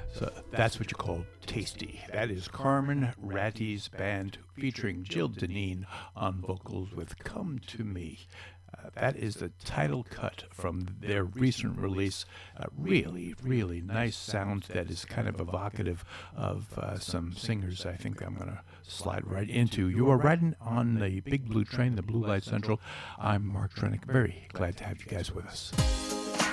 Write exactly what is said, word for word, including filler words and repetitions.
So that's what you call tasty. That is Carmen Ratty's band featuring Jill Deneen on vocals with Come to Me. Uh, that is the title cut from their recent release. Uh, really, really nice sound that is kind of evocative of uh, some singers I think I'm going to slide right into. You are riding on the Big Blue Train, the Blue Light Central. I'm Mark Trenick. Very glad to have you guys with us.